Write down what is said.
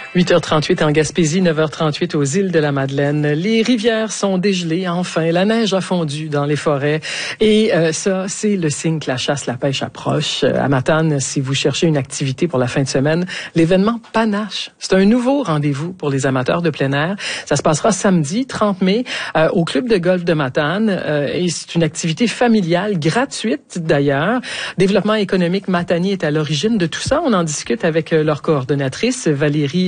8h38 en Gaspésie, 9h38 aux îles de la Madeleine. Les rivières sont dégelées, enfin. La neige a fondu dans les forêts. Et ça, c'est le signe que la chasse, la pêche approche. À Matane, si vous cherchez une activité pour la fin de semaine, l'événement Panache. C'est un nouveau rendez-vous pour les amateurs de plein air. Ça se passera samedi, 30 mai, au club de golf de Matane. Et c'est une activité familiale, gratuite d'ailleurs. Développement économique Matanier est à l'origine de tout ça. On en discute avec leur coordonnatrice, Valérie